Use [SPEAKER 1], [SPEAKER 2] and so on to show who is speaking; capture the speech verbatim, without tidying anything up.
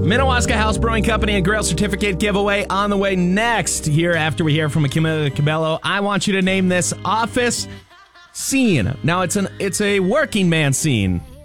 [SPEAKER 1] Minnewaska House Brewing Company and Grail Certificate giveaway on the way next. Here, after we hear from Camila Cabello, I want you to name this office scene. Now, it's an it's a working man scene.